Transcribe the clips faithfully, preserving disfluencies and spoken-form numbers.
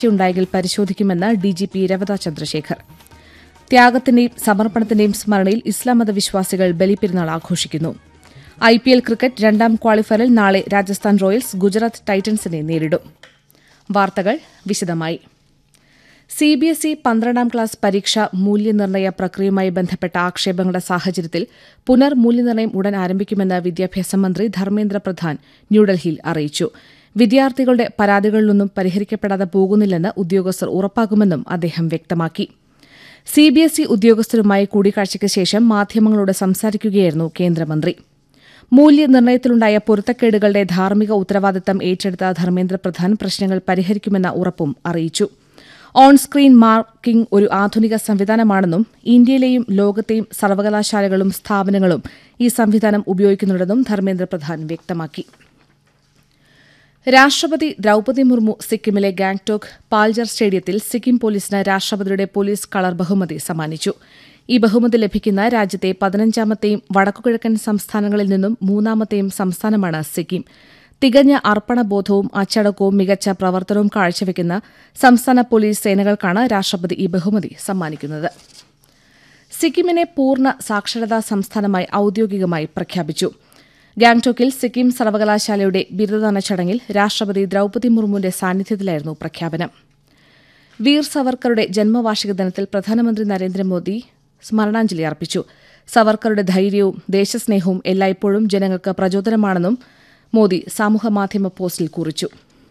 ഉണ്ടായെങ്കിൽ പരിശോധിക്കുമെന്ന് ഡിജിപി രവത ചന്ദ്രശേഖർ. ത്യാഗത്തിന്റെയും സമർപ്പണത്തിന്റെയും സ്മരണയിൽ ഇസ്ലാം മതവിശ്വാസികൾ ബലിപ്പെരുന്നാൾ ആഘോഷിക്കുന്നു. ഐപിഎൽ ക്രിക്കറ്റ് രണ്ടാം ക്വാളിഫയറിൽ നാളെ രാജസ്ഥാൻ റോയൽസ് ഗുജറാത്ത് ടൈറ്റൻസിനെ നേരിടും. വാർത്തകൾ വിശദമായി. സിബിഎസ്ഇ പന്ത്രണ്ടാം ക്ലാസ് പരീക്ഷ മൂല്യനിർണ്ണയ പ്രക്രിയയുമായി ബന്ധപ്പെട്ട ആക്ഷേപങ്ങളുടെ സാഹചര്യത്തിൽ പുനർമൂല്യനിർണ്ണയം ഉടൻ ആരംഭിക്കുമെന്ന് വിദ്യാഭ്യാസ മന്ത്രി ധർമ്മേന്ദ്ര പ്രധാൻ ന്യൂഡൽഹിയിൽ അറിയിച്ചു. വിദ്യാർത്ഥികളുടെ പരാതികളിലൊന്നും പരിഹരിക്കപ്പെടാതെ പോകുന്നില്ലെന്ന് ഉദ്യോഗസ്ഥർ ഉറപ്പാക്കുമെന്നും അദ്ദേഹം വ്യക്തമാക്കി. സിബിഎസ്ഇ ഉദ്യോഗസ്ഥരുമായി കൂടിക്കാഴ്ചയ്ക്ക് ശേഷം മാധ്യമങ്ങളോട് സംസാരിക്കുകയായിരുന്നു കേന്ദ്രമന്ത്രി. മൂല്യനിർണ്ണയത്തിലുണ്ടായ പൊരുത്തക്കേടുകളുടെ ധാർമ്മിക ഉത്തരവാദിത്തം ഏറ്റെടുത്ത ധർമ്മേന്ദ്ര പ്രധാൻ പ്രശ്നങ്ങൾ പരിഹരിക്കുമെന്ന ഉറപ്പും അറിയിച്ചു. ഓൺ സ്ക്രീൻ മാർക്കിംഗ് ഒരു ആധുനിക സംവിധാനമാണെന്നും ഇന്ത്യയിലെയും ലോകത്തെയും സർവകലാശാലകളും സ്ഥാപനങ്ങളും ഈ സംവിധാനം ഉപയോഗിക്കുന്നുണ്ടെന്നും ധർമ്മേന്ദ്ര പ്രധാൻ വ്യക്തമാക്കി. രാഷ്ട്രപതി ദ്രൌപദി മുർമു സിക്കിമിലെ ഗാംഗ്ടോക്ക് പാൽജർ സ്റ്റേഡിയത്തിൽ സിക്കിം പോലീസിന് രാഷ്ട്രപതിയുടെ പോലീസ് കളർ ബഹുമതി സമ്മാനിച്ചു. ഈ ബഹുമതി ലഭിക്കുന്ന രാജ്യത്തെ പതിനഞ്ചാമത്തെയും വടക്കുകിഴക്കൻ സംസ്ഥാനങ്ങളിൽ നിന്നും മൂന്നാമത്തെയും സംസ്ഥാനമാണ് സിക്കിം. തികഞ്ഞ അർപ്പണബോധവും അച്ചടക്കവും മികച്ച പ്രവർത്തനവും കാഴ്ചവെക്കുന്ന സംസ്ഥാന പോലീസ് സേനകൾക്കാണ് രാഷ്ട്രപതി ഈ ബഹുമതി സമ്മാനിക്കുന്നത്. സിക്കിമിനെ പൂർണ്ണ സാക്ഷരതാ സംസ്ഥാനമായി ഔദ്യോഗികമായി പ്രഖ്യാപിച്ചു. ഗാംഗ്ടോക്കിൽ സിക്കിം സർവകലാശാലയുടെ ബിരുദദാന ചടങ്ങിൽ രാഷ്ട്രപതി ദ്രൌപദി മുർമുവിന്റെ സാന്നിധ്യത്തിലായിരുന്നു പ്രഖ്യാപനം. വീർ സവർക്കറുടെ ജന്മവാർഷിക ദിനത്തിൽ പ്രധാനമന്ത്രി നരേന്ദ്രമോദി സ്മരണാഞ്ജലി അർപ്പിച്ചു. സവർക്കറുടെ ധൈര്യവും ദേശസ്നേഹവും എല്ലായ്പ്പോഴും ജനങ്ങൾക്ക് പ്രചോദനമാണെന്നും മോദി സാമൂഹ്യമാധ്യമ പോസ്റ്റിൽ കുറിച്ചു.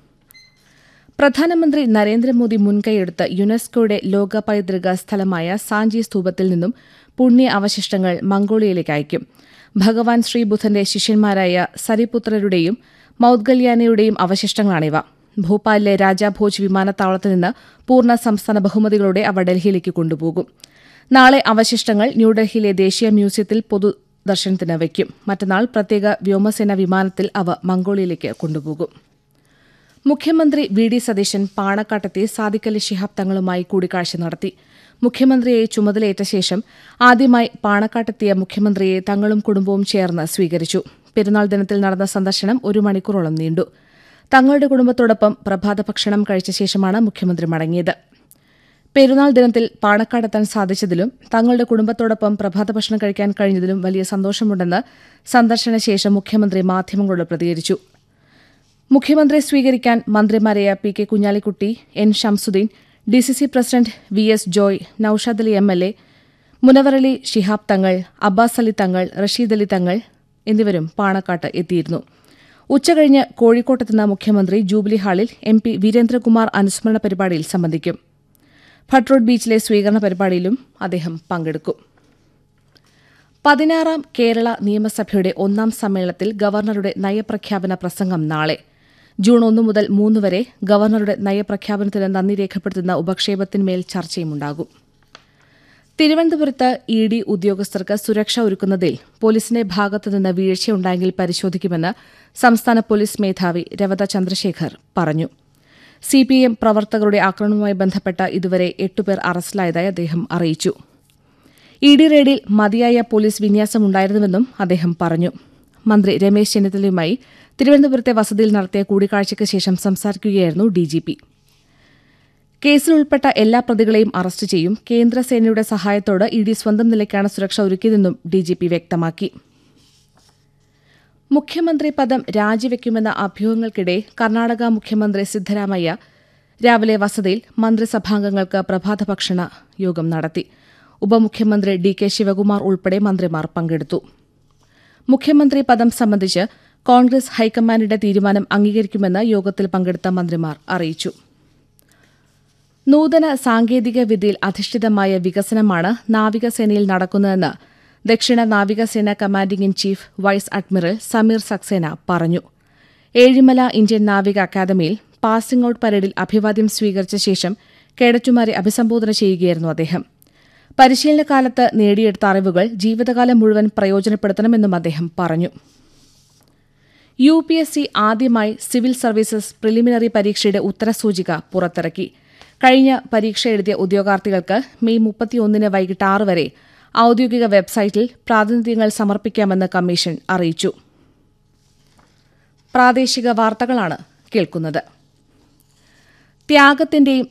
പ്രധാനമന്ത്രി നരേന്ദ്രമോദി മുൻകൈയെടുത്ത് യുനെസ്കോയുടെ ലോക പൈതൃക സ്ഥലമായ സാഞ്ചി സ്തൂപത്തിൽ നിന്നും പുണ്യ അവശിഷ്ടങ്ങൾ മംഗോളിയയിലേക്ക് അയക്കും. ഭഗവാൻ ശ്രീബുദ്ധന്റെ ശിഷ്യന്മാരായ സരിപുത്രരുടെയും മൌദ്ഗല്യാനയുടെയും അവശിഷ്ടങ്ങളാണിവ. ഭോപ്പാലിലെ രാജാഭോജ് വിമാനത്താവളത്തിൽ നിന്ന് പൂർണ്ണ സംസ്ഥാന ബഹുമതികളോടെ അവ ഡൽഹിയിലേക്ക് കൊണ്ടുപോകും. നാളെ അവശിഷ്ടങ്ങൾ ന്യൂഡൽഹിയിലെ ദേശീയ മ്യൂസിയത്തിൽ പൊതുദർശനത്തിന് വയ്ക്കും. മറ്റന്നാൾ പ്രത്യേക വ്യോമസേന വിമാനത്തിൽ അവ മംഗോളിയയിലേക്ക് കൊണ്ടുപോകും. മുഖ്യമന്ത്രി വി ഡി സതീശൻ പാണക്കാട്ടെത്തി സാദിഖലി ശിഹാബ് തങ്ങളുമായി കൂടിക്കാഴ്ച നടത്തി. മുഖ്യമന്ത്രിയെ ചുമതലയേറ്റ ശേഷം ആദ്യമായി പാണക്കാട്ടെത്തിയ മുഖ്യമന്ത്രിയെ തങ്ങളും കുടുംബവും ചേർന്ന് സ്വീകരിച്ചു. പെരുന്നാൾ ദിനത്തിൽ നടന്ന സന്ദർശനം ഒരു മണിക്കൂറോളം നീണ്ടു. തങ്ങളുടെ കുടുംബത്തോടൊപ്പം പ്രഭാത ഭക്ഷണം കഴിച്ച ശേഷമാണ് മുഖ്യമന്ത്രി മടങ്ങിയത്. പെരുന്നാൾ ദിനത്തിൽ പാണക്കാടെത്താൻ സാധിച്ചതിലും തങ്ങളുടെ കുടുംബത്തോടൊപ്പം പ്രഭാത ഭക്ഷണം കഴിക്കാൻ കഴിഞ്ഞതിലും വലിയ സന്തോഷമുണ്ടെന്ന് സന്ദർശനശേഷം മുഖ്യമന്ത്രി മാധ്യമങ്ങളോട് പ്രതികരിച്ചു. മുഖ്യമന്ത്രിയെ സ്വീകരിക്കാൻ മന്ത്രിമാരായ P K Kunhalikutty, N Shamsuddin, D C C president V S Joy, Naushad Ali M L A, Munavvar Ali Shihab Thangal, Abbas Ali തങ്ങൾ, റഷീദ് അലി തങ്ങൾ എന്നിവരും പാണക്കാട്ട് എത്തിയിരുന്നു. ഉച്ചകഴിഞ്ഞ് കോഴിക്കോട്ടെത്തുന്ന മുഖ്യമന്ത്രി ജൂബിലി ഹാളിൽ എം പി വീരേന്ദ്രകുമാർ അനുസ്മരണ പരിപാടിയിൽ സംബന്ധിക്കും. ഭട്രോഡ് ബീച്ചിലെ സ്വീകരണ പരിപാടിയിലും അദ്ദേഹം പങ്കെടുക്കും. പതിനാറാം കേരള നിയമസഭയുടെ ഒന്നാം സമ്മേളനത്തിൽ ഗവർണറുടെ നയപ്രഖ്യാപന പ്രസംഗം നാളെ. ജൂൺ ഒന്ന് മുതൽ മൂന്ന് വരെ ഗവർണറുടെ നയപ്രഖ്യാപനത്തിന് നന്ദി രേഖപ്പെടുത്തുന്ന ഉപക്ഷേപത്തിന്മേൽ ചർച്ചയുമുണ്ടാകും. തിരുവനന്തപുരത്ത് ഇ ഡി ഉദ്യോഗസ്ഥർക്ക് സുരക്ഷ ഒരുക്കുന്നതിൽ പോലീസിന്റെ ഭാഗത്തുനിന്ന് വീഴ്ചയുണ്ടായെങ്കിൽ പരിശോധിക്കുമെന്ന് സംസ്ഥാന പോലീസ് മേധാവി രവത ചന്ദ്രശേഖർ പറഞ്ഞു. സിപിഎം പ്രവർത്തകരുടെ ആക്രമണവുമായി ബന്ധപ്പെട്ട ഇതുവരെ എട്ടുപേർ അറസ്റ്റിലായതായി അദ്ദേഹം അറിയിച്ചു. ഇ ഡി റെയ്ഡിൽ മതിയായ പോലീസ് വിന്യാസമുണ്ടായിരുന്നുവെന്നും അദ്ദേഹം പറഞ്ഞു. മന്ത്രി രമേശ് ചെന്നിത്തലയുമായി തിരുവനന്തപുരത്തെ വസതിയിൽ നടത്തിയ കൂടിക്കാഴ്ചയ്ക്ക് ശേഷം സംസാരിക്കുകയായിരുന്നു ഡിജിപി. കേസിൽ ഉൾപ്പെട്ട എല്ലാ പ്രതികളെയും അറസ്റ്റ് ചെയ്യും. കേന്ദ്രസേനയുടെ സഹായത്തോടെ ഇ ഡി സ്വന്തം നിലയ്ക്കാണ് സുരക്ഷ ഒരുക്കിയതെന്നും ഡിജിപി വ്യക്തമാക്കി. മുഖ്യമന്ത്രി പദം രാജിവെക്കുമെന്ന അഭ്യൂഹങ്ങൾക്കിടെ കർണാടക മുഖ്യമന്ത്രി സിദ്ധരാമയ്യ രാവിലെ വസതിയിൽ മന്ത്രിസഭാംഗങ്ങൾക്ക് പ്രഭാത ഭക്ഷണ യോഗം നടത്തി. ഉപമുഖ്യമന്ത്രി ഡി കെ ശിവകുമാർ ഉൾപ്പെടെ മന്ത്രിമാർ പങ്കെടുത്തു. മുഖ്യമന്ത്രി പദം സംബന്ധിച്ച് കോൺഗ്രസ് ഹൈക്കമാൻഡിന്റെ തീരുമാനം അംഗീകരിക്കുമെന്ന് യോഗത്തിൽ പങ്കെടുത്ത മന്ത്രിമാർ അറിയിച്ചു. നൂതന സാങ്കേതിക വിദ്യയിൽ അധിഷ്ഠിതമായ വികസനമാണ് നാവികസേനയിൽ നടക്കുന്നതെന്ന് ദക്ഷിണ നാവികസേന commanding in chief vice admiral Sameer Saxena പറഞ്ഞു. ഏഴിമല ഇന്ത്യൻ നാവിക അക്കാദമിയിൽ പാസിംഗ് ഔട്ട് പരേഡിൽ അഭിവാദ്യം സ്വീകരിച്ച ശേഷം കേഡറ്റുമാരെ അഭിസംബോധന ചെയ്യുകയായിരുന്നു അദ്ദേഹം. പരിശീലനകാലത്ത് നേടിയെടുത്ത അറിവുകൾ ജീവിതകാലം മുഴുവൻ പ്രയോജനപ്പെടുത്തണമെന്നും അദ്ദേഹം പറഞ്ഞു. യു പി എസ് സി ആദ്യമായി സിവിൽ സർവീസസ് പ്രിലിമിനറി പരീക്ഷയുടെ ഉത്തരസൂചിക പുറത്തിറക്കി. കഴിഞ്ഞ പരീക്ഷ എഴുതിയ ഉദ്യോഗാർത്ഥികൾക്ക് മെയ് മുപ്പത്തിയൊന്നിന് വൈകിട്ട് ആറ് വരെ ഔദ്യോഗിക വെബ്സൈറ്റിൽ പ്രാതിനിധ്യങ്ങൾ സമർപ്പിക്കാമെന്ന് കമ്മീഷൻ അറിയിച്ചു. പ്രാദേശിക വാർത്തകളാണ് കേൾക്കുന്നത്. ത്യാഗത്തിന്റെയും